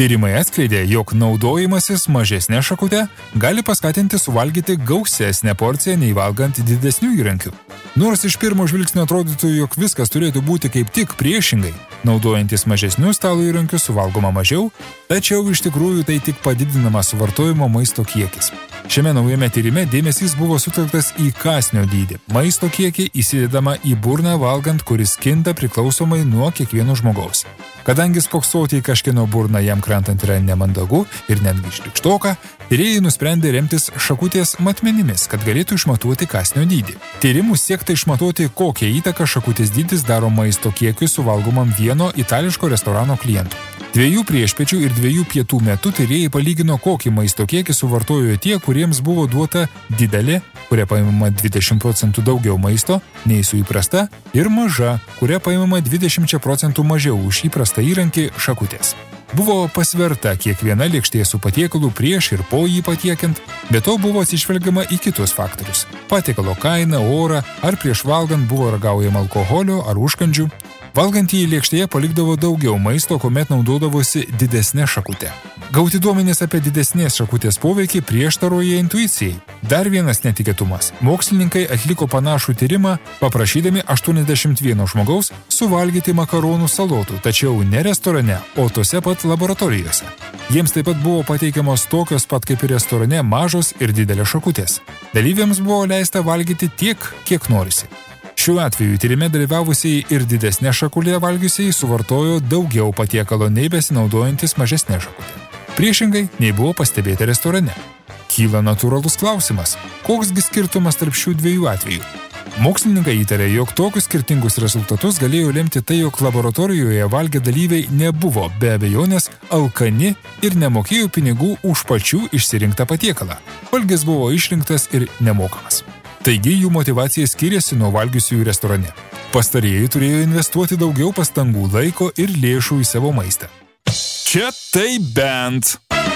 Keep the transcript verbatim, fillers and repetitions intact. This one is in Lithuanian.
Tyrimai atskleidė, jog naudojimasis mažesnė šakute gali paskatinti suvalgyti gausesnę porciją nei valgant didesnių įrankių. Nors iš pirmo žvilgsnio atrodytų, jog viskas turėtų būti kaip tik priešingai, naudojantis mažesnių stalo įrankių suvalgoma mažiau, tačiau iš tikrųjų tai tik padidinamas suvartojimo maisto kiekis. Šiame naujame tyrime dėmesys buvo sutelktas į kąsnio dydį. Maisto kiekį įsidedama į burną valgant, kuris kinta priklausomai nuo kiekvieno žmogaus. Kadangi spoksoti į kažkieno burną jam krentant yra nemandagu ir netgi šlykštoka, tyrėjai nusprendė remtis šakutės matmenimis, kad galėtų išmatuoti kąsnio dydį. Tyrimų siekta išmatuoti, kokią įtaką šakutės dydis daro maisto kiekiui suvalgomam vieno itališko restorano klientų. Dviejų priešpiečių ir dviejų pietų metu tyrėjai palygino, kokį maisto kiekį suvartojo tie, kuriems buvo duota didelė, kuria paimama dvidešimt procentų daugiau maisto, nei su įprasta, ir maža, kuria paimama dvidešimt procentų mažiau už įprastą įrankį šakutės. Buvo pasverta kiekviena lėkštė su patiekalu prieš ir po jį patiekiant, be to buvo atsižvelgiama į kitus faktorius – patiekalo kainą, orą, ar prieš valgant buvo ragaujama alkoholio ar užkandžių. Valgantieji lėkštėje palikdavo daugiau maisto, kuomet naudodavosi didesnė šakutė. Gauti duomenys apie didesnės šakutės poveikį prieštaroja intuicijai. Dar vienas netikėtumas. Mokslininkai atliko panašų tyrimą, paprašydami aštuoniasdešimt vieno žmogaus suvalgyti makaronų salotų, tačiau ne restorane, o tose pat laboratorijose. Jiems taip pat buvo pateikiamos tokios pat kaip ir restorane mažos ir didelės šakutės. Dalyviams buvo leista valgyti tiek, kiek norisi. Šiuo atveju tyrime dalyvavusiai ir didesnė šakulė valgiusiai suvartojo daugiau patiekalo nei besinaudojantis mažesnė šakutė. Priešingai nei buvo pastebėta restorane. Kyla natūralus klausimas, koksgi skirtumas tarp šių dviejų atvejų? Mokslininkai įtarė, jog tokius skirtingus rezultatus galėjo lemti tai, jog laboratorijoje valgę dalyviai nebuvo be abejonės alkani ir nemokėjo pinigų už pačių išsirinktą patiekalą. Valgis buvo išrinktas ir nemokamas. Taigi jų motyvacija skiriasi nuo valgiusiųjų restorane. Pastarieji turėjo investuoti daugiau pastangų, laiko ir lėšų į savo maistą. Čia tai bent.